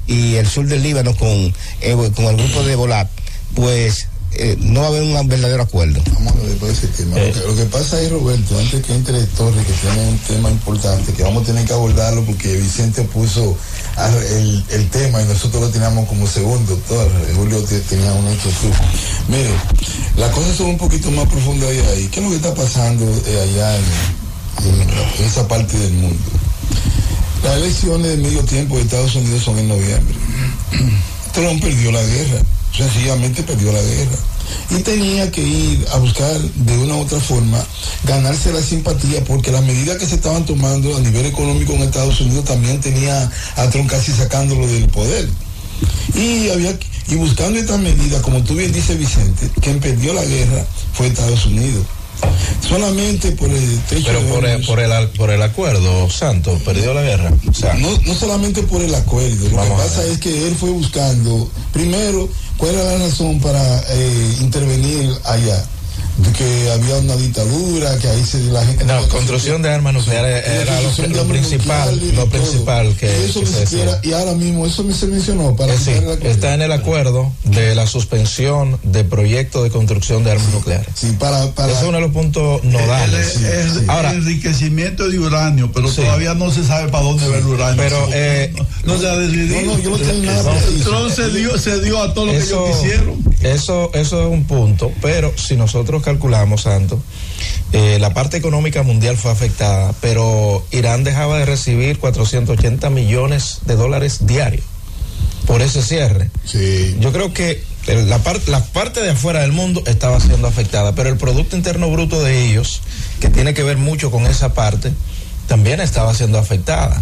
y el sur del Líbano con el grupo de Hezbollah, pues no va a haber un verdadero acuerdo. Vamos a ver por ese tema. Lo que pasa es, Roberto, antes que entre Torres, que tiene un tema importante, que vamos a tener que abordarlo porque Vicente puso el tema y nosotros lo teníamos como segundo, doctor. Julio tenía un hecho tú. Mire, las cosas son un poquito más profundas ahí. ¿Qué es lo que está pasando allá en esa parte del mundo? Las elecciones de medio tiempo de Estados Unidos son en noviembre. Trump perdió la guerra, sencillamente perdió la guerra. Y tenía que ir a buscar de una u otra forma ganarse la simpatía, porque las medidas que se estaban tomando a nivel económico en Estados Unidos también tenía a Trump casi sacándolo del poder. Y buscando estas medidas, como tú bien dices, Vicente, quien perdió la guerra fue Estados Unidos. Solamente por el techo. Pero por el acuerdo, Santos perdió la guerra. O sea, no solamente por el acuerdo. Lo que pasa es que él fue buscando, primero, cuál era la razón para intervenir allá. De que había una dictadura, que ahí la gente... No, construcción de armas nucleares era lo principal que eso se decía. Y ahora mismo eso se mencionó para está en el acuerdo de la suspensión de proyectos de construcción de armas nucleares. Sí, para ese es uno de los puntos nodales. Ahora, el enriquecimiento de uranio, pero todavía no se sabe para dónde va el uranio. Pero no se ha decidido. Yo no tengo nada. Entonces se dio a todo lo que ellos quisieron. Eso es un punto, pero si nosotros calculamos, Santos, la parte económica mundial fue afectada, pero Irán dejaba de recibir $480 millones diarios por ese cierre. Sí. Yo creo que la parte de afuera del mundo estaba siendo afectada, pero el Producto Interno Bruto de ellos, que tiene que ver mucho con esa parte, también estaba siendo afectada.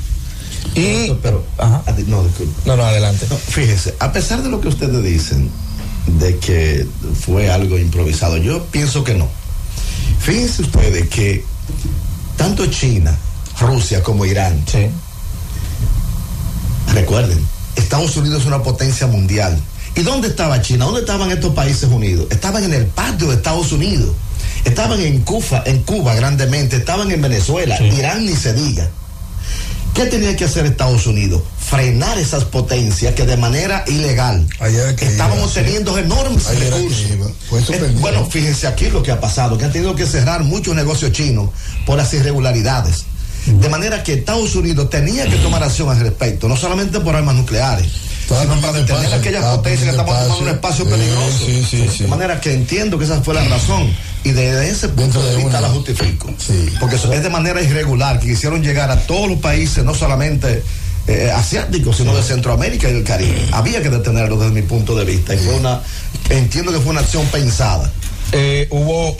Adelante. No, fíjese, a pesar de lo que ustedes dicen, de que fue algo improvisado, yo pienso que no. Fíjense ustedes que tanto China, Rusia como Irán, sí. Recuerden, Estados Unidos es una potencia mundial. ¿Y dónde estaba China? ¿Dónde estaban estos países unidos? Estaban en el patio de Estados Unidos, estaban en Cuba grandemente, estaban en Venezuela, sí. Irán ni se diga. ¿Qué tenía que hacer Estados Unidos? Frenar esas potencias que de manera ilegal estábamos teniendo enormes recursos. Bueno, fíjense aquí lo que ha pasado, que han tenido que cerrar muchos negocios chinos por las irregularidades. De manera que Estados Unidos tenía que tomar acción al respecto, no solamente por armas nucleares, sino para detener aquellas potencias que estamos tomando un espacio peligroso. De manera que entiendo que esa fue la razón. Y desde ese punto de vista la justifico. Porque es de manera irregular que quisieron llegar a todos los países, no solamente asiáticos, sino de Centroamérica y del Caribe. Había que detenerlo desde mi punto de vista. Y entiendo que fue una acción pensada. Hubo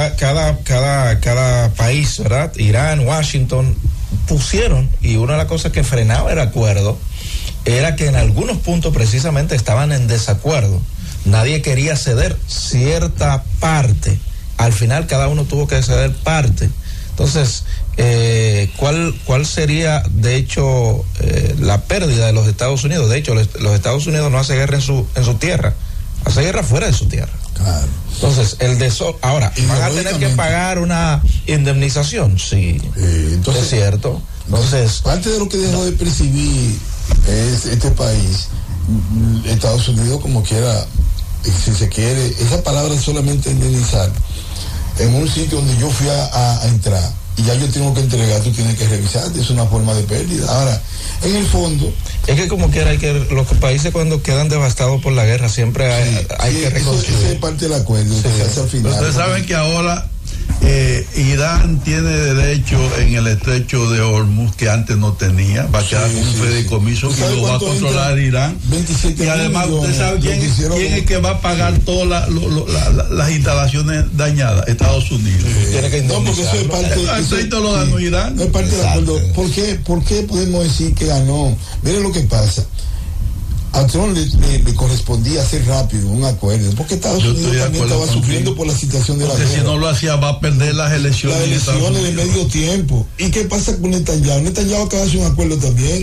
cada país, ¿verdad? Irán, Washington, pusieron, y una de las cosas que frenaba el acuerdo era que en algunos puntos precisamente estaban en desacuerdo. Nadie quería ceder cierta parte. Al final cada uno tuvo que ceder parte. Entonces, ¿cuál sería, de hecho, la pérdida de los Estados Unidos? De hecho, los Estados Unidos no hace guerra en su tierra, hace guerra fuera de su tierra. Claro. Entonces, ahora, ¿van a tener que pagar una indemnización? Sí, entonces, es cierto. Entonces, parte de lo que dejó de percibir este país, Estados Unidos, como quiera, si se quiere, esa palabra es solamente indemnizar. En un sitio donde yo fui a entrar y ya yo tengo que entregar, tú tienes que revisar, es una forma de pérdida. Ahora, en el fondo, es que como quiera, los países cuando quedan devastados por la guerra siempre hay que reconstruir. Eso es parte del acuerdo que se hace al final. Ustedes saben que ahora Irán tiene derecho en el estrecho de Hormuz que antes no tenía, va a quedar con un fideicomiso que lo va a controlar Irán. 27 y además usted sabe quién es el que va a pagar todas las instalaciones dañadas. Estados Unidos. Tiene que no, porque eso es parte lo ganó Irán. No es parte del acuerdo. ¿Por qué podemos decir que ganó? Miren lo que pasa. A Trump le correspondía hacer rápido un acuerdo, porque Estados Unidos también estaba sufriendo por la situación de la guerra. Porque si no lo hacía va a perder las elecciones. Las elecciones de medio tiempo. ¿Y qué pasa con Netanyahu? Netanyahu acaba de hacer un acuerdo también.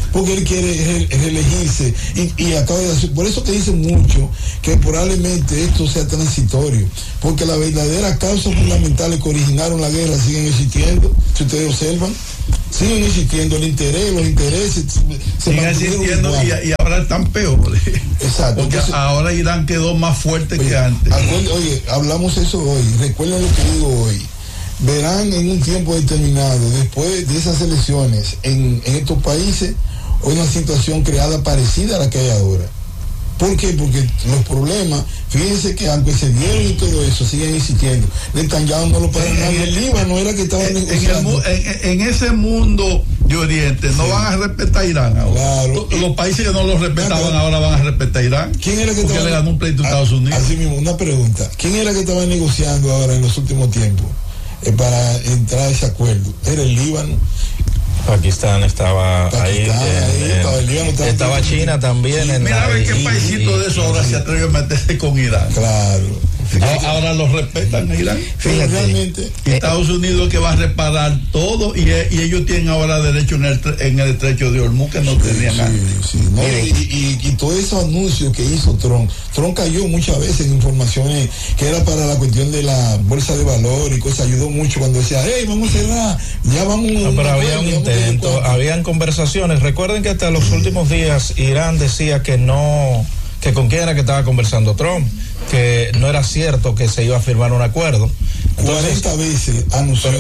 porque él quiere reelegirse y acaba de hacer, por eso que dicen mucho que probablemente esto sea transitorio, porque las verdaderas causas fundamentales que originaron la guerra siguen existiendo, si ustedes observan, siguen existiendo los intereses siguen existiendo y ahora están peores. Exacto. Porque entonces, ahora Irán quedó más fuerte que antes. Oye, hablamos eso hoy, recuerden lo que digo hoy. Verán en un tiempo determinado, después de esas elecciones en estos países, una situación creada parecida a la que hay ahora. ¿Por qué? Porque los problemas, fíjense que aunque se dieron y todo eso, siguen existiendo. Netanyahu no lo pueden dar. El Líbano era que estaba negociando. En ese mundo de Oriente no van a respetar a Irán ahora. Claro. Los países que no lo respetaban ahora van a respetar a Irán. ¿Quién era que porque le ganó un pleito a Estados Unidos? Así mismo, una pregunta. ¿Quién era que estaba negociando ahora en los últimos tiempos para entrar a ese acuerdo? ¿Era el Líbano? Pakistán estaba ahí, estaba China también. Sí, mira a ver qué paisito de eso ahora se atreve a meterse con Irán. Claro. Ahora lo respetan a Irán. Fíjate, realmente. Y Estados Unidos que va a reparar todo y ellos tienen ahora derecho en el estrecho de Hormuz que no tenían antes. Sí, no, y todos esos anuncios que hizo Trump cayó muchas veces en informaciones que era para la cuestión de la bolsa de valor y cosas, ayudó mucho cuando decía, hey, vamos a cerrar, ya vamos. No, pero había un intento, habían conversaciones. Recuerden que hasta los últimos días Irán decía que no, que con quién era que estaba conversando Trump, que no era cierto que se iba a firmar un acuerdo. Entonces, 40 veces anunció,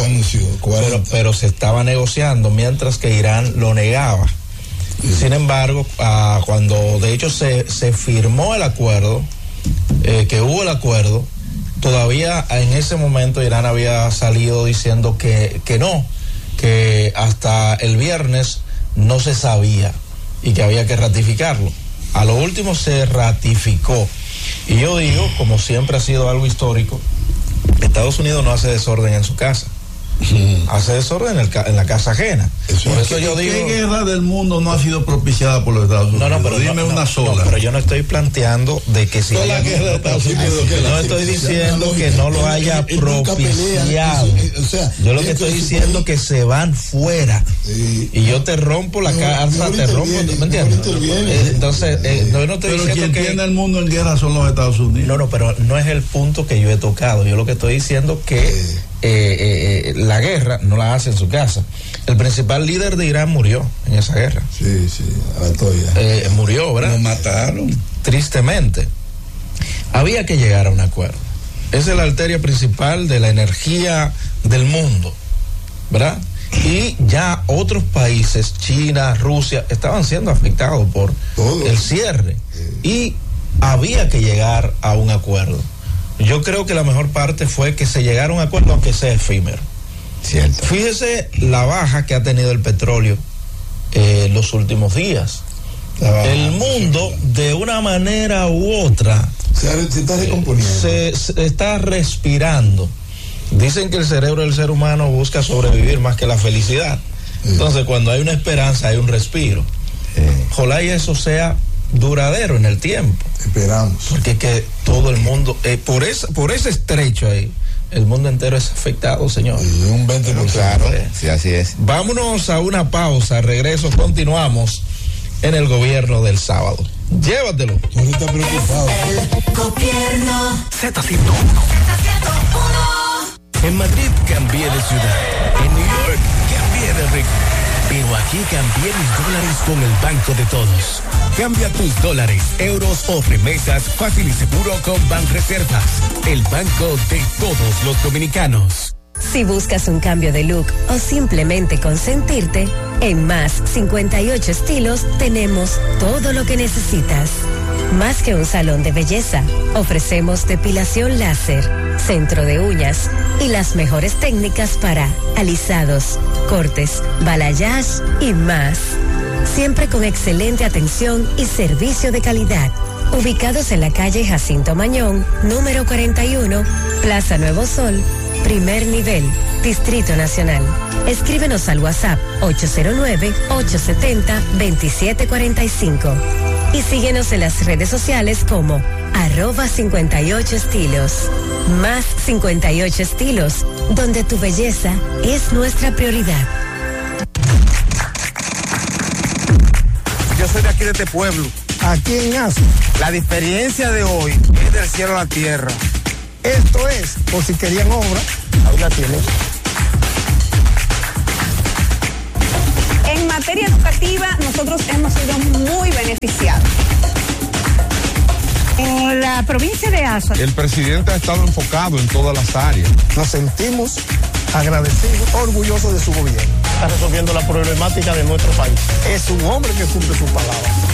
pero se estaba negociando mientras que Irán lo negaba. Sin embargo, cuando de hecho se firmó el acuerdo, que hubo el acuerdo, todavía en ese momento Irán había salido diciendo que no, que hasta el viernes no se sabía y que había que ratificarlo. A lo último se ratificó. Y yo digo, como siempre ha sido algo histórico, Estados Unidos no hace desorden en su casa. Hace desorden en la casa ajena. Por eso yo digo, ¿qué guerra del mundo no ha sido propiciada por los Estados Unidos? No, pero dime una sola. No, pero yo no estoy planteando de que si la guerra de Estados Unidos, no estoy diciendo que no lo haya propiciado. Yo lo que estoy diciendo es que se van fuera. Y yo te rompo la casa, te rompo, ¿me entiendes? Entonces, yo no estoy diciendo quien tiene el mundo en guerra son los Estados Unidos. No, pero no es el punto que yo he tocado. Yo lo que estoy diciendo que la guerra no la hace en su casa. El principal líder de Irán murió en esa guerra. Sí, murió, ¿verdad? Lo mataron. Tristemente. Había que llegar a un acuerdo. Esa es la arteria principal de la energía del mundo, ¿verdad? Y ya otros países, China, Rusia, estaban siendo afectados por el cierre. Y había que llegar a un acuerdo. Yo creo que la mejor parte fue que se llegara a un acuerdo, aunque sea efímero. Cierto. Fíjese la baja que ha tenido el petróleo los últimos días. El mundo, de una manera u otra, se está recomponiendo. Se está respirando. Dicen que el cerebro del ser humano busca sobrevivir más que la felicidad. Entonces, cuando hay una esperanza, hay un respiro. Ojalá y eso sea duradero en el tiempo. Esperamos. Porque que todo el mundo, por ese estrecho ahí, el mundo entero es afectado, señor. Y un 20%. Claro, sí, así es. Vámonos a una pausa, regreso, continuamos en el gobierno del sábado. Llévatelo. No está preocupado. Gobierno Z101. En Madrid cambié de ciudad. En New York cambié de ritmo. Pero aquí cambié mis dólares con el Banco de Todos. Cambia tus dólares, euros o remesas fácil y seguro con Banreservas, el banco de todos los dominicanos. Si buscas un cambio de look o simplemente consentirte, en Más 58 Estilos tenemos todo lo que necesitas. Más que un salón de belleza, ofrecemos depilación láser, centro de uñas y las mejores técnicas para alisados, cortes, balayage y más. Siempre con excelente atención y servicio de calidad. Ubicados en la calle Jacinto Mañón, número 41, Plaza Nuevo Sol, primer nivel, Distrito Nacional. Escríbenos al WhatsApp 809-870-2745 y síguenos en las redes sociales como @58estilos. Más 58 Estilos, donde tu belleza es nuestra prioridad. soy de aquí, de este pueblo. Aquí en ASO. La diferencia de hoy es del cielo a la tierra. Esto es, por si querían obra, ahí la tienen. En materia educativa, nosotros hemos sido muy beneficiados. En la provincia de Azua, el presidente ha estado enfocado en todas las áreas. Nos sentimos agradecidos, orgullosos de su gobierno. Está resolviendo la problemática de nuestro país. Es un hombre que cumple su palabra.